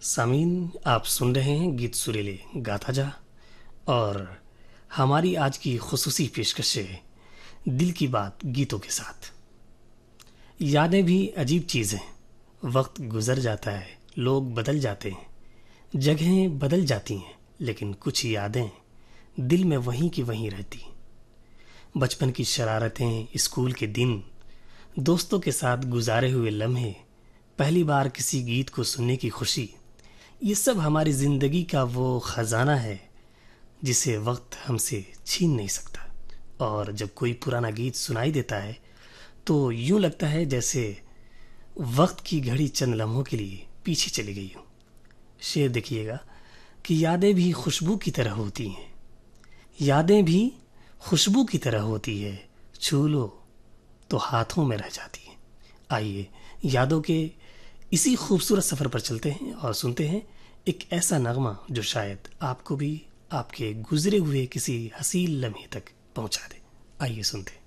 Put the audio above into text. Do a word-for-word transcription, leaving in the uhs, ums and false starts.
सामीन, आप सुन रहे हैं गीत सुरीले गाथा जा और हमारी आज की खुसूसी पेशकश है दिल की बात गीतों के साथ। यादें भी अजीब चीज़ हैं, वक्त गुजर जाता है, लोग बदल जाते हैं, जगहें बदल जाती हैं, लेकिन कुछ यादें दिल में वहीं की वहीं रहती हैं। बचपन की शरारतें, स्कूल के दिन, दोस्तों के साथ गुजारे हुए लम्हे, पहली बार किसी गीत को सुनने की खुशी, ये सब हमारी जिंदगी का वो खजाना है जिसे वक्त हमसे छीन नहीं सकता। और जब कोई पुराना गीत सुनाई देता है तो यूं लगता है जैसे वक्त की घड़ी चंद लम्हों के लिए पीछे चली गई हूं। शेर देखिएगा कि यादें भी खुशबू की तरह होती हैं, यादें भी खुशबू की तरह होती है, छू लो तो हाथों में रह जाती है। आइए यादों के इसी खूबसूरत सफर पर चलते हैं और सुनते हैं एक ऐसा नगमा जो शायद आपको भी आपके गुजरे हुए किसी हसीन लम्हे तक पहुंचा दे। आइए सुनते हैं।